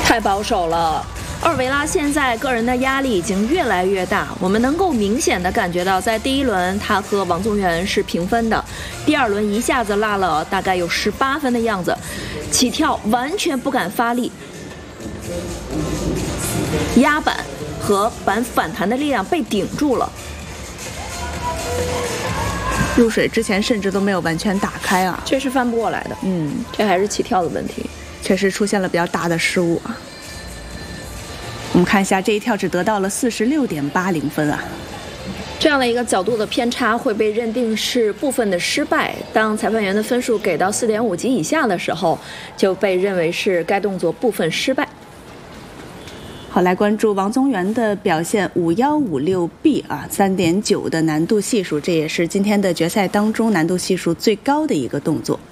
太保守了。奥尔维拉现在个人的压力已经越来越大，我们能够明显的感觉到，在第一轮他和王宗源是平分的，第二轮一下子落了大概有18分的样子，起跳完全不敢发力，压板和板反弹的力量被顶住了。 入水之前甚至都没有完全打开啊， 这是翻不过来的。这还是起跳的问题， 确实出现了比较大的失误啊。我们看一下这一跳只得到了46.80分啊， 这样的一个角度的偏差会被认定是部分的失败。当裁判员的分数给到4.5级以下的时候，就被认为是该动作部分失败。 好，来关注王宗源的表现，5156B 啊，3.9的难度系数，这也是今天的决赛当中难度系数最高的一个动作。